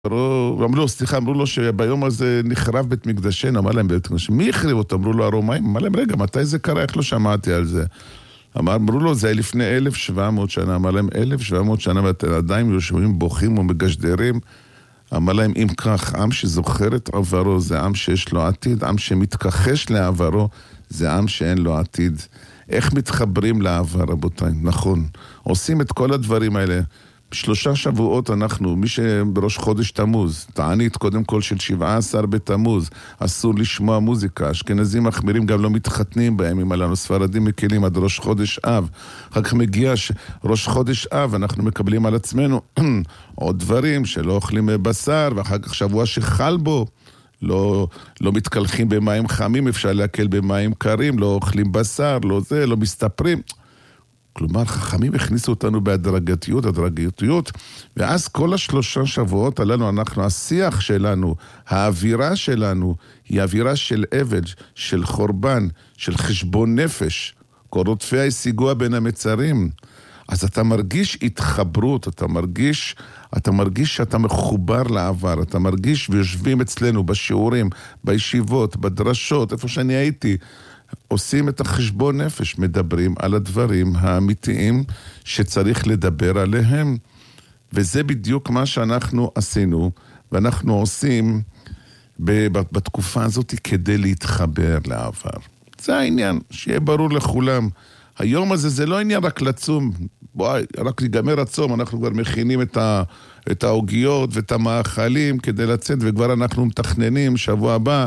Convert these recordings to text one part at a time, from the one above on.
אמרו לו שביום הזה נחרב בית מקדשנו, אמר להם בית מקדשנו, מי החריב אותו? אמרו לו הרומאים, אמר להם רגע, מתי זה קרה? איך לא שמעתי על זה? אמרו לו, זה היה לפני 1700 שנה, אמר להם 1700 שנה, ואתם עדיין יושבים, בוכים ומגשדרים, אמר להם, אם כך, עם שזוכר את עברו, זה עם שיש לו עתיד, עם שמתכחש לעברו, זה עם שאין לו עתיד. איך מתחברים לעבר, רבותיי? נכון, עושים את כל הדברים האלה. 3 שבועות אנחנו, מי שבראש חודש תמוז, תענית קודם כל של 17 בתמוז, אסור לשמוע מוזיקה, אשכנזים מחמירים גם לא מתחתנים בימים הללו, ספרדים מקלים עד ראש חודש אב, אחר כך מגיע ראש חודש אב, אנחנו מקבלים על עצמנו עוד דברים שלא אוכלים בשר, ואחר כך שבוע שחל בו, לא מתקלחים במים חמים, אפשר להקל במים קרים, לא אוכלים בשר, לא מסתפרים. כלומר, חכמים הכניסו אותנו בהדרגתיות, ואז כל 3 שבועות הללו, השיח שלנו, האווירה שלנו, היא אווירה של עבד, של חורבן, של חשבון נפש, כל רודפי השיגוע בין המצרים. אז אתה מרגיש התחברות, אתה מרגיש שאתה מחובר לעבר, אתה מרגיש ויושבים אצלנו בשיעורים, בישיבות, בדרשות, איפה שאני הייתי, עושים את החשבון נפש, מדברים על הדברים האמיתיים שצריך לדבר עליהם, וזה בדיוק מה שאנחנו עשינו, ואנחנו עושים בתקופה הזאת כדי להתחבר לעבר. זה העניין, שיהיה ברור לכולם. היום הזה זה לא עניין רק לצום, רק להיגמר הצום, אנחנו כבר מכינים את ההוגיות ואת המאכלים כדי לצאת, וכבר אנחנו מתכננים שבוע הבא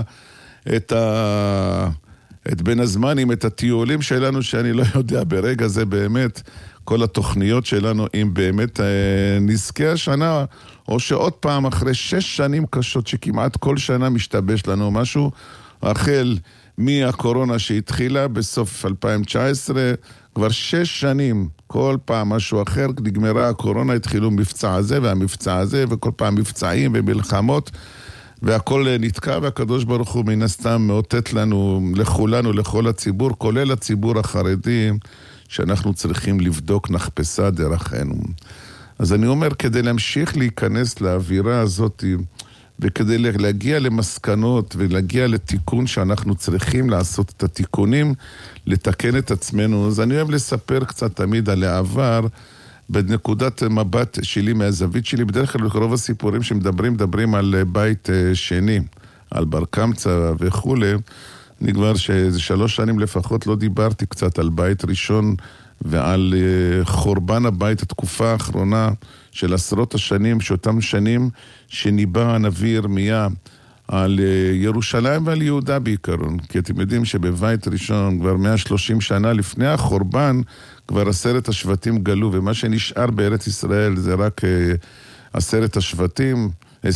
את בין הזמנים, את הטיולים שלנו, שאני לא יודע ברגע זה באמת, כל התוכניות שלנו, אם באמת נזכה השנה, או שעוד פעם אחרי 6 שנים קשות, שכמעט כל שנה משתבש לנו משהו, החל מהקורונה שהתחילה בסוף 2019, כבר 6 שנים, כל פעם משהו אחר, נגמרה הקורונה, התחילו מבצע הזה והמבצע הזה, וכל פעם מבצעים ומלחמות, והכל נתקע, והקדוש ברוך הוא מן הסתם מאותת לנו, לכולנו, לכל הציבור, כולל הציבור החרדי, שאנחנו צריכים לבדוק נחפשה דרכנו. אז אני אומר, כדי להמשיך להיכנס לאווירה הזאת, וכדי להגיע למסקנות ולהגיע לתיקון שאנחנו צריכים לעשות את התיקונים, לתקן את עצמנו, אז אני אוהב לספר קצת תמיד על העבר, בנקודת מבט שלי מהזווית שלי, בדרך כלל רוב הסיפורים שמדברים על בית שני, על בר קמצא וכו'. אני כבר שזה 3 שנים לפחות לא דיברתי קצת על בית ראשון ועל חורבן הבית, התקופה האחרונה של עשרות השנים, שאותם שנים שניבא הנביא ירמיה על ירושלים ועל יהודה בעיקרון. כי אתם יודעים שבבית ראשון כבר 130 שנה לפני החורבן, כבר 10 השבטים גלו, ומה שנשאר בארץ ישראל זה רק 10 השבטים,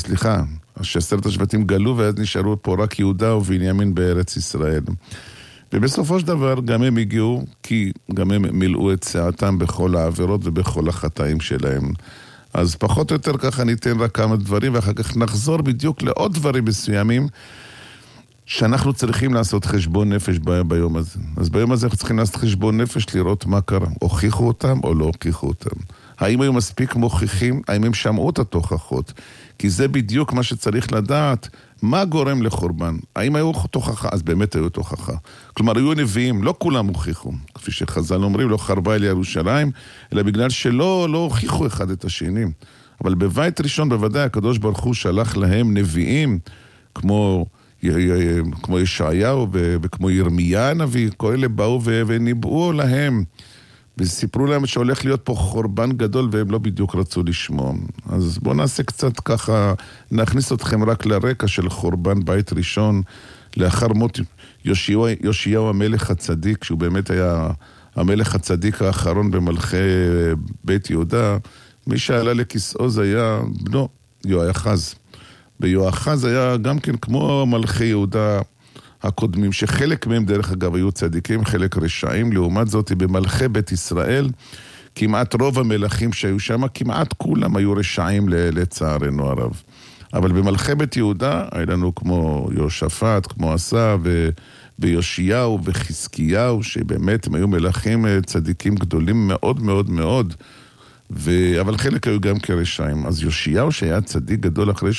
10 השבטים גלו, ואז נשארו פה רק יהודה ובנימין בארץ ישראל. ובסופו של דבר גם הם הגיעו, כי גם הם מילאו את שעתם בכל העבירות ובכל החטאים שלהם. אז פחות או יותר ככה ניתן רק כמה דברים, ואחר כך נחזור בדיוק לעוד דברים מסוימים, שאנחנו צריכים לעשות חשבון נפש ביום הזה. אז ביום הזה אנחנו צריכים לעשות חשבון נפש, לראות מה קרה. הוכיחו אותם או לא הוכיחו אותם? האם היו מספיק מוכיחים? האם הם שמעו את התוכחות? כי זה בדיוק מה שצריך לדעת, מה גורם לחורבן. האם היו תוכחה? אז באמת היו תוכחה. כלומר, היו נביאים, לא כולם הוכיחו. כפי שחז"ל אומרים, לא חרבה אל ירושלים, אלא בגלל שלא הוכיחו אחד את השני. אבל בבית ראשון, בוודאי, הקדוש ברוך הוא שלח להם נביאים, כמו ישעיהו וכמו ירמיה הנביא, כל אלה באו וניבאו להם, וסיפרו להם שהולך להיות פה חורבן גדול, והם לא בדיוק רצו לשמוע. אז בואו נעשה קצת ככה, נכניס אתכם רק לרקע של חורבן בית ראשון, לאחר מות יאשיהו המלך הצדיק, שהוא באמת היה המלך הצדיק האחרון במלכי בית יהודה. מי שעלה לכיסאו זה היה בנו, יהואחז. ויהואחז היה גם כן כמו מלכי יהודה הקודמים, שחלק מהם דרך אגב היו צדיקים, חלק רשעים. לעומת זאת במלכי בית ישראל, כמעט רוב המלכים שהיו שם, כמעט כולם היו רשעים לצערנו הרב. אבל במלכי בית יהודה היה לנו כמו יהושפט, כמו עשה ויאשיהו וחזקיהו, שבאמת הם היו מלכים צדיקים גדולים מאוד מאוד מאוד, אבל חלק היו גם כרשעים. אז יאשיהו שהיה צדיק גדול אחרי